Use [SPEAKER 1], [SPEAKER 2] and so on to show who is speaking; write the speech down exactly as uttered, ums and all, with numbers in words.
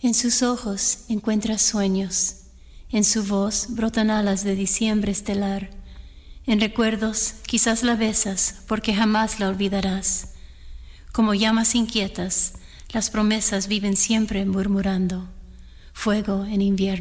[SPEAKER 1] En sus ojos encuentras sueños, en su voz brotan alas de diciembre estelar. En recuerdos quizás la besas porque jamás la olvidarás. Como llamas inquietas, las promesas viven siempre murmurando. Fuego en invierno.